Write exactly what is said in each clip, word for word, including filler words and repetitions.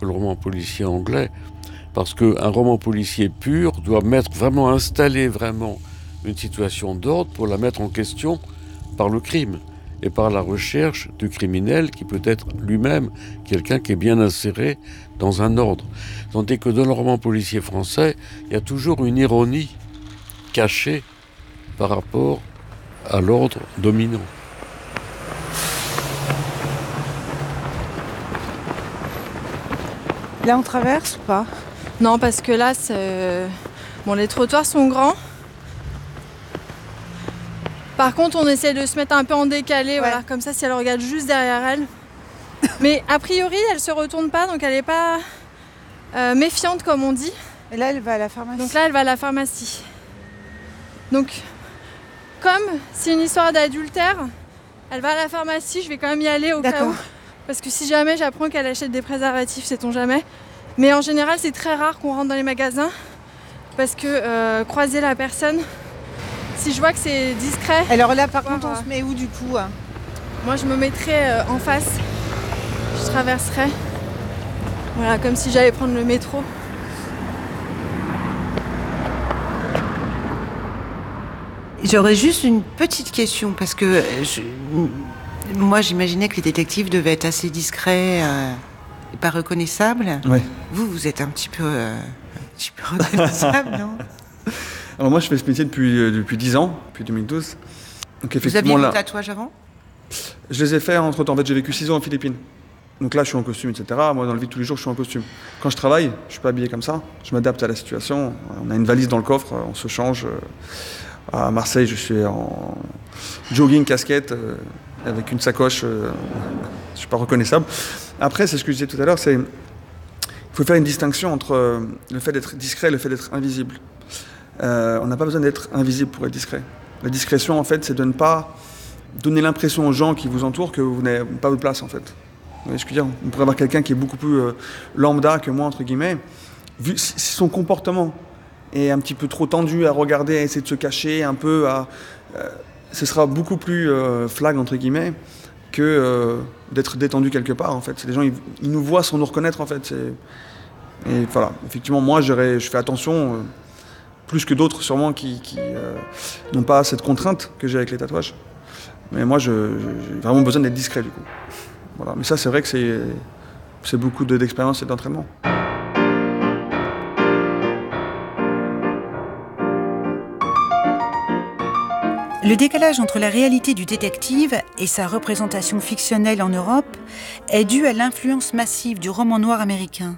que le roman policier anglais, parce qu'un roman policier pur doit mettre vraiment, installer vraiment une situation d'ordre pour la mettre en question par le crime et par la recherche du criminel qui peut être lui-même quelqu'un qui est bien inséré dans un ordre. Tandis que dans le roman policier français, il y a toujours une ironie cachée par rapport à l'ordre dominant. Là, on traverse ou pas? Non, parce que là, c'est... Bon, les trottoirs sont grands. Par contre, on essaie de se mettre un peu en décalé, ouais. Voilà, comme ça, si elle regarde juste derrière elle. Mais a priori, elle se retourne pas, donc elle est pas euh, méfiante, comme on dit. Et là, elle va à la pharmacie. Donc là, elle va à la pharmacie. Donc, comme c'est une histoire d'adultère, elle va à la pharmacie, je vais quand même y aller au D'accord. cas où. Parce que si jamais j'apprends qu'elle achète des préservatifs, sait-on jamais. Mais en général, c'est très rare qu'on rentre dans les magasins. Parce que euh, croiser la personne, si je vois que c'est discret... Alors là, par voir, contre, on euh, se met où du coup? Moi, je me mettrais euh, en face. Je traverserais. Voilà, comme si j'allais prendre le métro. J'aurais juste une petite question, parce que je... moi, j'imaginais que les détectives devaient être assez discrets euh, et pas reconnaissables. Ouais. Vous, vous êtes un petit peu, euh, un petit peu reconnaissable, non? Alors moi, je fais ce métier depuis, euh, depuis dix ans, depuis deux mille douze. Donc, vous aviez là, vos tatouages avant? Je les ai faits entre-temps. En fait, j'ai vécu six ans en Philippines. Donc là, je suis en costume, et cetera. Moi, dans la vie de tous les jours, je suis en costume. Quand je travaille, je suis pas habillé comme ça. Je m'adapte à la situation. On a une valise dans le coffre, on se change. À Marseille, je suis en jogging, casquette, euh, avec une sacoche. Euh, je suis pas reconnaissable. Après, c'est ce que je disais tout à l'heure, c'est il faut faire une distinction entre euh, le fait d'être discret et le fait d'être invisible. Euh, on n'a pas besoin d'être invisible pour être discret. La discrétion, en fait, c'est de ne pas donner l'impression aux gens qui vous entourent que vous n'avez pas votre place, en fait. Vous voyez ce que je veux dire? On pourrait avoir quelqu'un qui est beaucoup plus euh, lambda que moi, entre guillemets. Vu si son comportement est un petit peu trop tendu à regarder, à essayer de se cacher un peu, à, euh, ce sera beaucoup plus euh, flag, entre guillemets, que euh, d'être détendu quelque part, en fait. C'est les gens, ils, ils nous voient sans nous reconnaître, en fait. C'est... Et voilà, effectivement, moi, je fais attention, euh, plus que d'autres, sûrement, qui, qui euh, n'ont pas cette contrainte que j'ai avec les tatouages. Mais moi, je, je, j'ai vraiment besoin d'être discret, du coup. Voilà. Mais ça, c'est vrai que c'est, c'est beaucoup de, d'expérience et d'entraînement. Le décalage entre la réalité du détective et sa représentation fictionnelle en Europe est dû à l'influence massive du roman noir américain.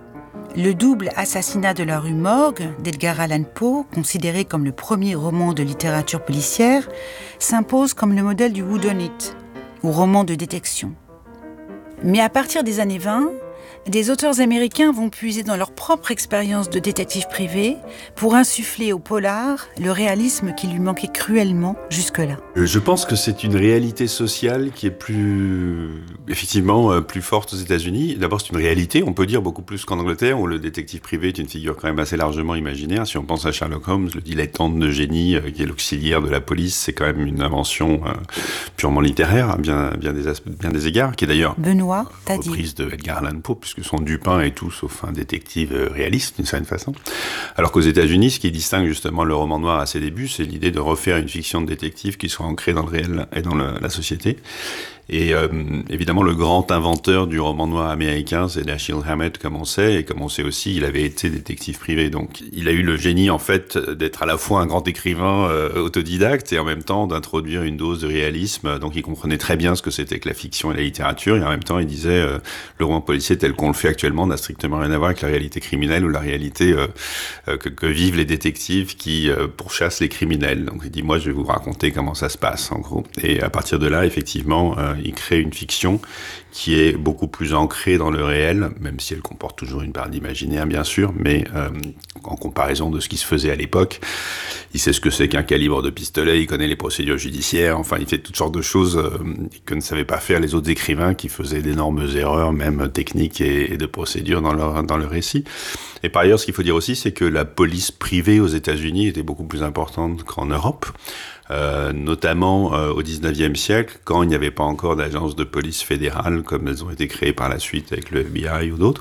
Le double assassinat de la rue Morgue d'Edgar Allan Poe, considéré comme le premier roman de littérature policière, s'impose comme le modèle du whodunit, ou roman de détection. Mais à partir des années vingt, des auteurs américains vont puiser dans leur propre expérience de détective privé pour insuffler au polar le réalisme qui lui manquait cruellement jusque-là. Je pense que c'est une réalité sociale qui est plus, effectivement, plus forte aux États-Unis. D'abord, c'est une réalité, on peut dire beaucoup plus qu'en Angleterre, où le détective privé est une figure quand même assez largement imaginaire. Si on pense à Sherlock Holmes, le dilettante de génie qui est l'auxiliaire de la police, c'est quand même une invention purement littéraire, à bien, bien, des, aspe- bien des égards, qui est d'ailleurs Benoît, t'as dit. reprise de Edgar Allan Poe, puisque son Dupin est tout sauf un détective réaliste, d'une certaine façon. Alors qu'aux États-Unis, ce qui distingue justement le roman noir à ses débuts, c'est l'idée de refaire une fiction de détective qui soit ancrée dans le réel et dans le, la société. Et euh, évidemment, le grand inventeur du roman noir américain, c'est Dashiell Hammett, comme on sait, et comme on sait aussi, il avait été détective privé. Donc, il a eu le génie, en fait, d'être à la fois un grand écrivain euh, autodidacte et en même temps d'introduire une dose de réalisme. Donc, il comprenait très bien ce que c'était que la fiction et la littérature. Et en même temps, il disait, euh, le roman policier tel qu'on le fait actuellement n'a strictement rien à voir avec la réalité criminelle ou la réalité euh, euh, que, que vivent les détectives qui euh, pourchassent les criminels. Donc, il dit, moi, je vais vous raconter comment ça se passe, en gros. Et à partir de là, effectivement, euh, il crée une fiction qui est beaucoup plus ancrée dans le réel, même si elle comporte toujours une part d'imaginaire, bien sûr, mais euh, en comparaison de ce qui se faisait à l'époque, il sait ce que c'est qu'un calibre de pistolet, il connaît les procédures judiciaires, enfin, il fait toutes sortes de choses euh, que ne savaient pas faire les autres écrivains qui faisaient d'énormes erreurs, même techniques et, et de procédures dans leur, dans leur récit. Et par ailleurs, ce qu'il faut dire aussi, c'est que la police privée aux États-Unis était beaucoup plus importante qu'en Europe. Euh, notamment euh, au dix-neuvième siècle, quand il n'y avait pas encore d'agences de police fédérales comme elles ont été créées par la suite avec le F B I ou d'autres.